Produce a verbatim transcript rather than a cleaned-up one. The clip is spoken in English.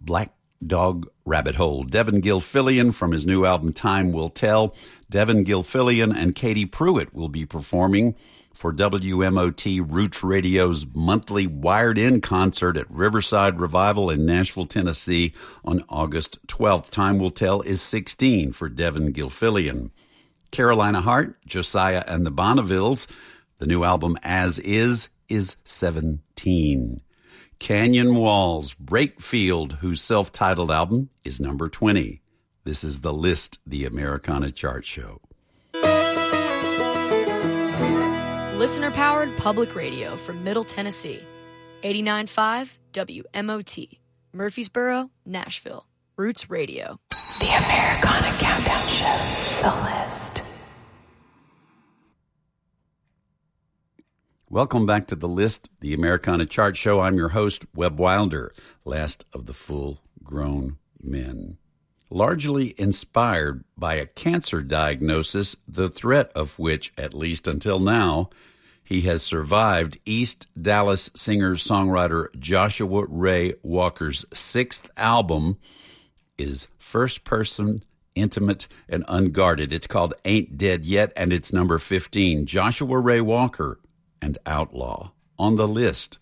Black Dog Rabbit Hole. Devin Gilfillian from his new album Time Will Tell. Devin Gilfillian and Katie Pruitt will be performing for W M O T Roots Radio's monthly Wired In concert at Riverside Revival in Nashville, Tennessee on August twelfth. Time Will Tell is sixteen for Devin Gilfillian. Carolina Hart, Josiah and the Bonnevilles. The new album As Is is seventeen. Canyon Walls, Brakefield, whose self-titled album is number twenty. This is The List, the Americana Chart Show. Listener-powered public radio from Middle Tennessee. eighty-nine point five W M O T. Murfreesboro, Nashville. Roots Radio. The Americana Countdown Show. The List. Welcome back to The List, the Americana Chart Show. I'm your host, Webb Wilder, last of the full-grown men. Largely inspired by a cancer diagnosis, the threat of which, at least until now, he has survived, East Dallas singer-songwriter Joshua Ray Walker's sixth album is first-person, intimate, and unguarded. It's called Ain't Dead Yet, and it's number fifteen. Joshua Ray Walker and Outlaw on The List.